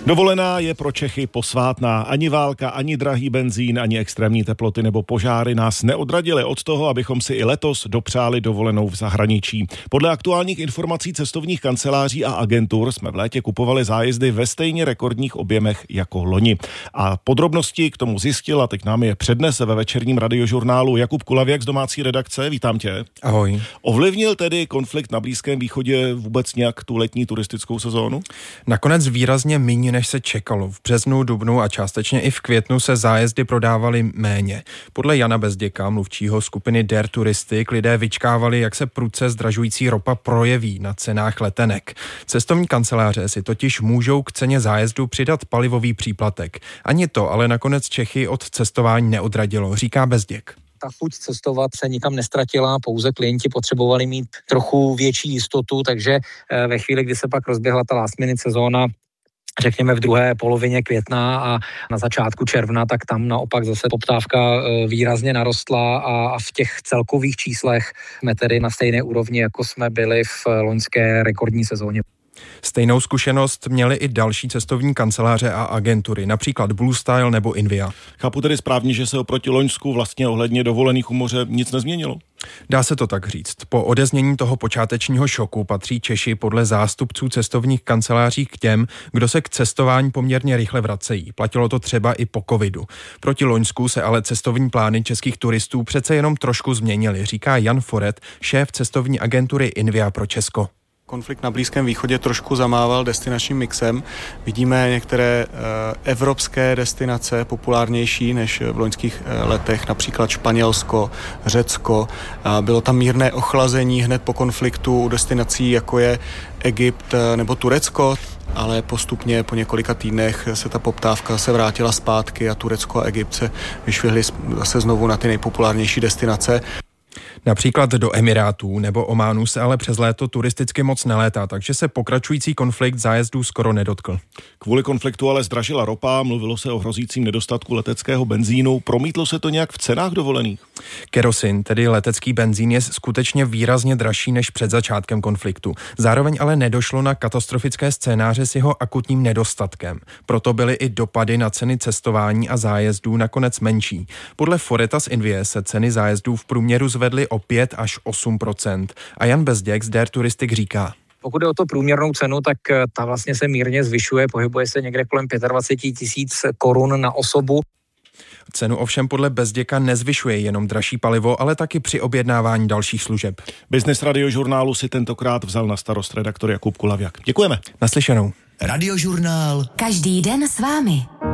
Dovolená je pro Čechy posvátná. Ani válka, ani drahý benzín, ani extrémní teploty nebo požáry nás neodradily od toho, abychom si i letos dopřáli dovolenou v zahraničí. Podle aktuálních informací cestovních kanceláří a agentur jsme v létě kupovali zájezdy ve stejně rekordních objemech jako loni. A podrobnosti k tomu zjistil a teď nám je přednese ve večerním radiožurnálu Jakub Kulavěk z domácí redakce. Vítám tě. Ahoj. Ovlivnil tedy konflikt na Blízkém východě vůbec nějak tu letní turistickou sezónu? Nakonec výrazně méně, než se čekalo. V březnu, dubnu a částečně i v květnu se zájezdy prodávaly méně. Podle Jana Bezděka, mluvčího skupiny Dare Touristic, lidé vyčkávali, jak se prudce zdražující ropa projeví na cenách letenek. Cestovní kanceláře si totiž můžou k ceně zájezdu přidat palivový příplatek. Ani to ale nakonec Čechy od cestování neodradilo, říká Bezděk. Ta chuť cestovat se nikam nestratila, pouze klienti potřebovali mít trochu větší jistotu, takže ve chvíli, kdy se pak rozběhla ta last minute sezóna, řekněme v druhé polovině května a na začátku června, tak tam naopak zase poptávka výrazně narostla a v těch celkových číslech jsme tedy na stejné úrovni, jako jsme byli v loňské rekordní sezóně. Stejnou zkušenost měly i další cestovní kanceláře a agentury, například Blue Style nebo Invia. Chápu tedy správně, že se oproti loňsku vlastně ohledně dovolených u moře nic nezměnilo? Dá se to tak říct. Po odeznění toho počátečního šoku patří Češi podle zástupců cestovních kanceláří k těm, kdo se k cestování poměrně rychle vracejí. Platilo to třeba i po covidu. Proti loňsku se ale cestovní plány českých turistů přece jenom trošku změnily, říká Jan Foret, šéf cestovní agentury Invia pro Česko. Konflikt na Blízkém východě trošku zamával destinačním mixem. Vidíme některé evropské destinace populárnější než v loňských letech, například Španělsko, Řecko. Bylo tam mírné ochlazení hned po konfliktu u destinací, jako je Egypt nebo Turecko, ale postupně po několika týdnech se ta poptávka se vrátila zpátky a Turecko a Egypt se vyšvihly zase znovu na ty nejpopulárnější destinace. Například do Emirátů nebo Ománu se ale přes léto turisticky moc nelétá, takže se pokračující konflikt zájezdů skoro nedotkl. Kvůli konfliktu ale zdražila ropa, mluvilo se o hrozícím nedostatku leteckého benzínu. Promítlo se to nějak v cenách dovolených? Kerosin, tedy letecký benzín, je skutečně výrazně dražší než před začátkem konfliktu. Zároveň ale nedošlo na katastrofické scénáře s jeho akutním nedostatkem. Proto byly i dopady na ceny cestování a zájezdů nakonec menší. Podle Foreta z Invie se ceny zájezdů v průměru zvedly o 5 až 8%. A Jan Bezděk z Dare Touristic říká: Pokud je o to průměrnou cenu, tak ta vlastně se mírně zvyšuje, pohybuje se někde kolem 25 000 korun na osobu. Cenu ovšem podle Bezděka nezvyšuje jenom dražší palivo, ale taky při objednávání dalších služeb. Business radiožurnálu si tentokrát vzal na starost redaktor Jakub Kulavěk. Děkujeme. Naslyšenou. Radiožurnál. Každý den s vámi.